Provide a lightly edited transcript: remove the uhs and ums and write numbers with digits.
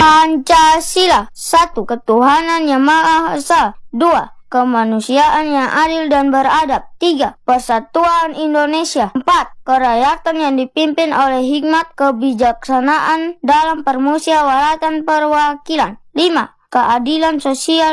Pancasila. 1. Ketuhanan yang Maha Esa. 2. Kemanusiaan yang adil dan beradab. 3. Persatuan Indonesia. 4. Kerakyatan yang dipimpin oleh hikmat kebijaksanaan dalam permusyawaratan perwakilan. 5. Keadilan sosial